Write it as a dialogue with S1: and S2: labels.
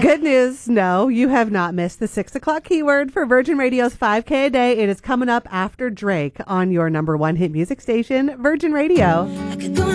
S1: Good news. No, you have not missed the 6 o'clock keyword for Virgin Radio's 5K a day. It is coming up after Drake on your number one hit music station, Virgin Radio.